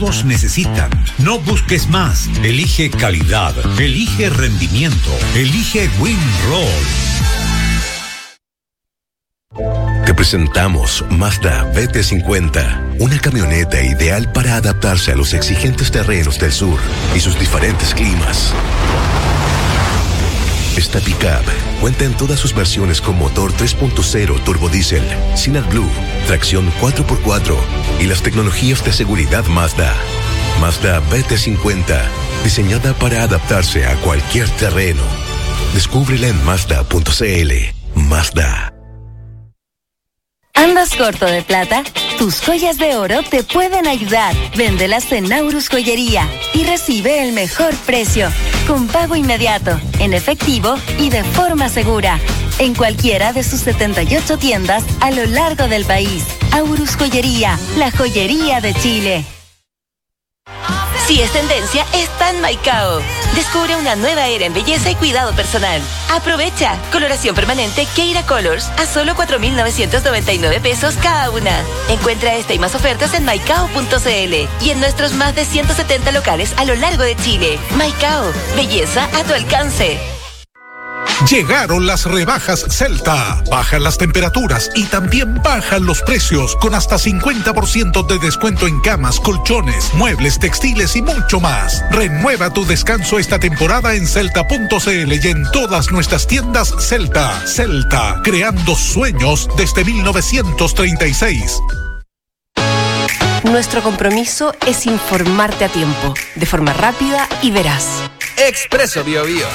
todos necesitan. No busques más. Elige calidad. Elige rendimiento. Elige Winroll. Te presentamos Mazda BT50, una camioneta ideal para adaptarse a los exigentes terrenos del sur y sus diferentes climas. Esta pickup cuenta en todas sus versiones con motor 3.0 turbodiesel, sin AdBlue, tracción 4x4 y las tecnologías de seguridad Mazda. Mazda BT50, diseñada para adaptarse a cualquier terreno. Descúbrela en Mazda.cl. Mazda. ¿Andas corto de plata? Tus joyas de oro te pueden ayudar. Véndelas en Aurus Joyería y recibe el mejor precio, con pago inmediato, en efectivo y de forma segura. En cualquiera de sus 78 tiendas a lo largo del país. Aurus Joyería, la joyería de Chile. Si es tendencia, está en Maicao. Descubre una nueva era en belleza y cuidado personal. Aprovecha. Coloración permanente Keira Colors a solo 4.999 pesos cada una. Encuentra esta y más ofertas en maicao.cl y en nuestros más de 170 locales a lo largo de Chile. Maicao, belleza a tu alcance. Llegaron las rebajas Celta. Bajan las temperaturas y también bajan los precios, con hasta 50% de descuento en camas, colchones, muebles, textiles y mucho más. Renueva tu descanso esta temporada en Celta.cl y en todas nuestras tiendas Celta. Celta, creando sueños desde 1936. Nuestro compromiso es informarte a tiempo, de forma rápida y veraz. Expreso Biobío.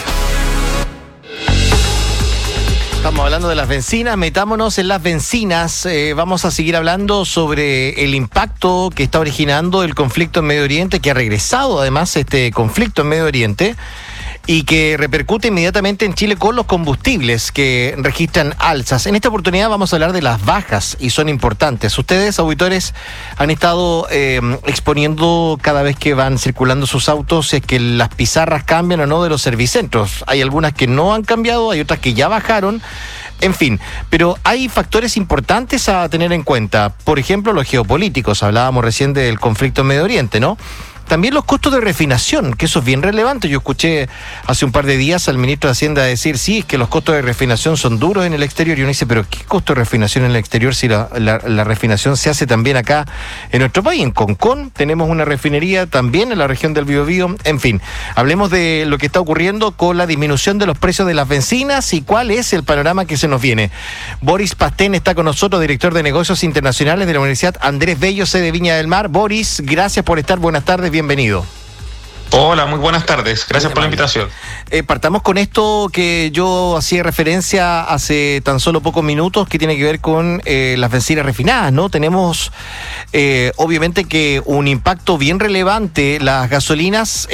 Estamos hablando de las bencinas, metámonos en las bencinas. Vamos a seguir hablando sobre el impacto que está originando el conflicto en Medio Oriente, que ha regresado además este conflicto en Medio Oriente y que repercute inmediatamente en Chile con los combustibles que registran alzas. En esta oportunidad vamos a hablar de las bajas y son importantes. Ustedes, auditores, han estado exponiendo cada vez que van circulando sus autos si es que las pizarras cambian o no de los servicentros. Hay algunas que no han cambiado, hay otras que ya bajaron. En fin, pero hay factores importantes a tener en cuenta. Por ejemplo, los geopolíticos. Hablábamos recién del conflicto en Medio Oriente, ¿no? También los costos de refinación, que eso es bien relevante. Yo escuché hace un par de días al ministro de Hacienda decir, sí, es que los costos de refinación son duros en el exterior. Y uno dice, pero ¿qué costo de refinación en el exterior si la refinación se hace también acá en nuestro país? En Concón tenemos una refinería también en la región del Biobío. En fin, hablemos de lo que está ocurriendo con la disminución de los precios de las bencinas y cuál es el panorama que se nos viene. Boris Pastén está con nosotros, director de negocios internacionales de la Universidad Andrés Bello, sede Viña del Mar. Boris, gracias por estar. Buenas tardes. Bienvenido. Hola, muy buenas tardes. Gracias por la invitación. Partamos con esto que yo hacía referencia hace tan solo pocos minutos, que tiene que ver con las bencinas refinadas, ¿no? Tenemos obviamente que un impacto bien relevante. Las gasolinas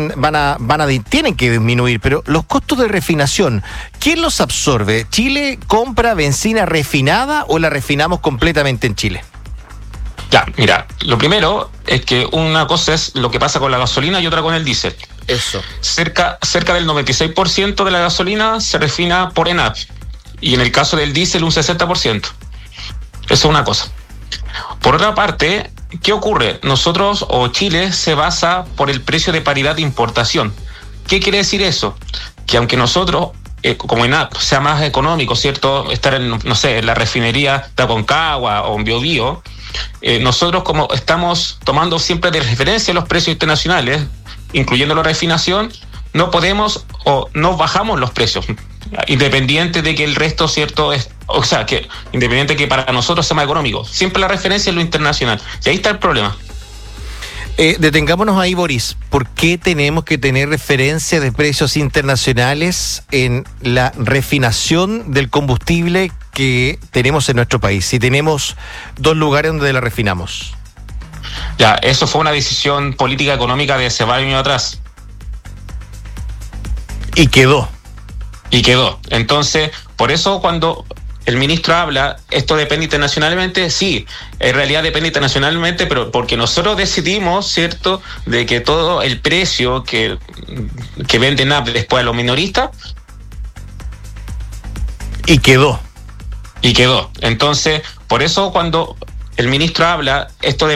tienen que disminuir, pero los costos de refinación, ¿quién los absorbe? ¿Chile compra bencina refinada o la refinamos completamente en Chile? Ya, mira, lo primero es que una cosa es lo que pasa con la gasolina y otra con el diésel. Eso. Cerca del 96% de la gasolina se refina por ENAP y en el caso del diésel un 60%. Eso es una cosa. Por otra parte, ¿qué ocurre? Nosotros o Chile se basa por el precio de paridad de importación. ¿Qué quiere decir eso? Que aunque nosotros como ENAP sea más económico, ¿cierto? Estar en la refinería de Aconcagua o en Biobío, nosotros como estamos tomando siempre de referencia los precios internacionales, incluyendo la refinación, no podemos o no bajamos los precios, independiente de que el resto, ¿cierto? Independiente de que para nosotros sea más económico. Siempre la referencia es lo internacional. Y ahí está el problema. Detengámonos ahí, Boris. ¿Por qué tenemos que tener referencia de precios internacionales en la refinación del combustible que tenemos en nuestro país? Si tenemos dos lugares donde la refinamos. Ya, eso fue una decisión política económica de hace varios años atrás. Y quedó. Entonces, por eso cuando el ministro habla, esto depende internacionalmente, sí, en realidad depende internacionalmente, pero porque nosotros decidimos, ¿cierto?, de que todo el precio que vende NAP después a los minoristas. Y quedó. Entonces, por eso cuando el ministro habla, esto